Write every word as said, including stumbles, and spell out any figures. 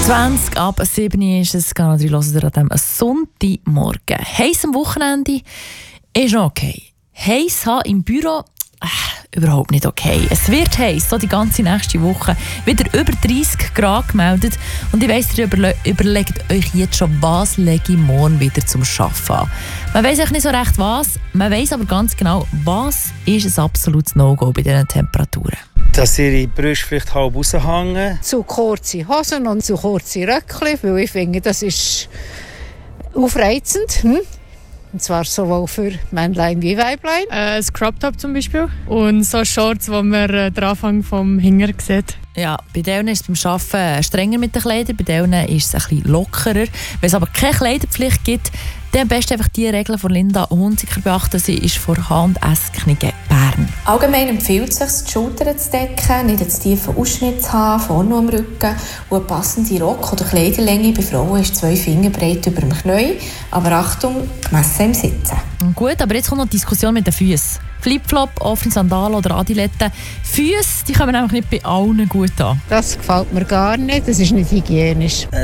zwanzig ab sieben ist es, genau, drei hören ihr an diesem Sonntagmorgen. Heiß am Wochenende ist noch okay. Heiß haben im Büro, äh, überhaupt nicht okay. Es wird heiß, so die ganze nächste Woche. Wieder über dreissig Grad gemeldet. Und ich weiss, ihr überle- überlegt euch jetzt schon, was lege ich morgen wieder zum Arbeiten an. Man weiss eigentlich nicht so recht was, man weiss aber ganz genau, was ist ein absolutes No-Go bei diesen Temperaturen. Dass ihre Brüste vielleicht halb raushängen. Zu kurze Hosen und zu kurze Röckchen, weil ich finde, das ist aufreizend. Hm? Und zwar sowohl für Männlein wie Weiblein. Äh, ein Crop Top zum Beispiel. Und so Shorts, wo man äh, den Anfang vom Hinger sieht. Ja, bei denen ist es beim Arbeiten strenger mit den Kleidern, bei denen ist es ein bisschen lockerer. Wenn es aber keine Kleiderpflicht gibt, dann am besten einfach die Regeln von Linda Hunziker beachten. Sie ist von H und S Knigen Bern. Allgemein empfiehlt es sich, die Schultern zu decken, nicht einen tiefen Ausschnitt zu haben, vorne am Rücken. Und eine passende Rock- oder Kleiderlänge bei Frauen ist zwei Finger breit über dem Knie. Aber Achtung, gemessen im Sitzen. Gut, aber jetzt kommt noch die Diskussion mit den Füßen. Flipflop, offene Sandalen oder Adiletten. Füße, die kommen nämlich nicht bei allen gut an. Das gefällt mir gar nicht, das ist nicht hygienisch.